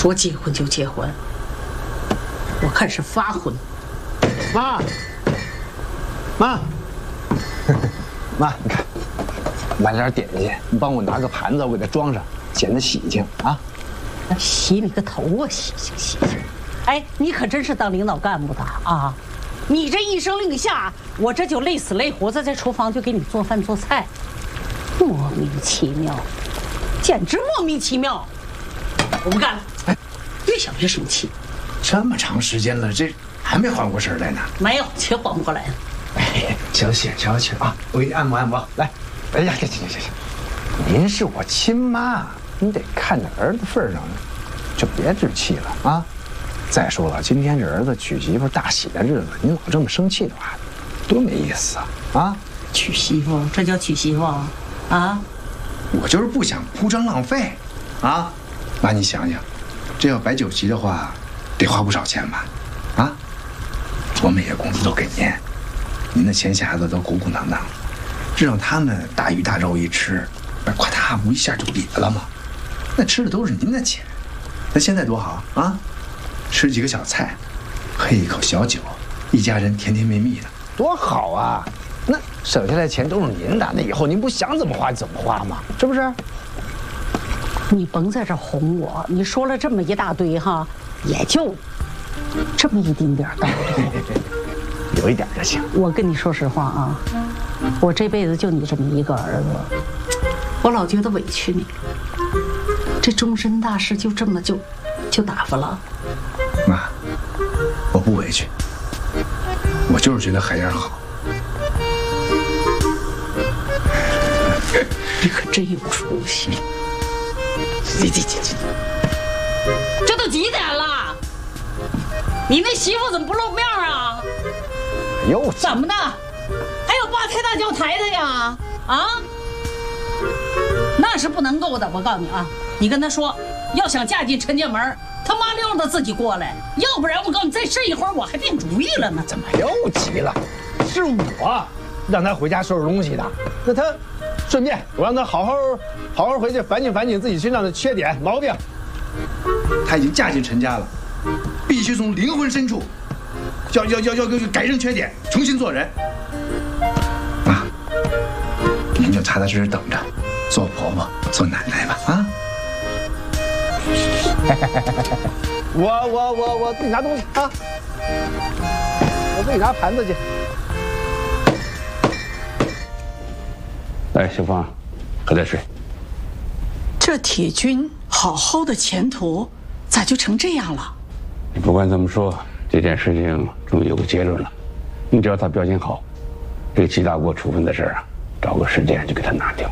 说结婚就结婚，我看是发婚。 妈，妈，妈，你看，买点点心，你帮我拿个盘子，我给它装上，显得喜庆啊。 洗你个头啊！洗洗。哎，你可真是当领导干部的啊！你这一声令下，我这就累死累活的在厨房就给你做饭做菜，莫名其妙，简直莫名其妙！我不干了！哎，越想越生气。 这么长时间了，这还没缓过神来呢？ 没有，且缓不过来了。 哎，消气消气啊！我给你按摩按摩。来，哎呀，行， 您是我亲妈，你得看在儿子份上，就别置气了啊！再说了，今天这儿子娶媳妇大喜的日子，您老这么生气的话，多没意思啊！啊， 娶媳妇，这叫娶媳妇啊？ 我就是不想铺张浪费，啊，妈，你想想，这要摆酒席的话，得花不少钱吧？啊，我每月工资都给您的钱匣子都鼓鼓囊囊，这让他们大鱼大肉一吃，夸大不一下就瘪了嘛。那吃的都是您的钱，那现在多好啊！吃几个小菜，喝一口小酒，一家人甜甜蜜蜜的， 多好啊！那省下来钱都是您的，那以后您不想怎么花怎么花吗？是不是？ 你甭在这哄我，你说了这么一大堆哈，也就这么一丁点道理， 有一点就行。 我跟你说实话啊，我这辈子就你这么一个儿子，我老觉得委屈你了。这终身大事就这么就打发了。 妈，我不委屈，我就是觉得海燕好。 你可真有出息！这都几点了？你那媳妇怎么不露面啊？ 哟， 怎么的？还有八抬大轿抬的呀？啊？那是不能够的，我告诉你啊，你跟他说，要想嫁进陈家门，他妈溜的自己过来，要不然我告诉你，再睡一会儿我还定主意了呢。 怎么又急了？是我让他回家收拾东西的，那他顺便我让他好好回去反省自己身上的缺点毛病。 她已经嫁进陈家了，必须从灵魂深处要改正缺点，重新做人。妈，您就踏踏实实等着，做婆婆做奶奶吧啊！ 我自己拿东西啊，我自己拿盘子去。 来，小芳，喝点水。 这铁军好好的前途，咋就成这样了？ 你不管怎么说，这件事情终于有个结论了。你只要他表现好，这个七大国处分的事啊，找个时间就给他拿掉。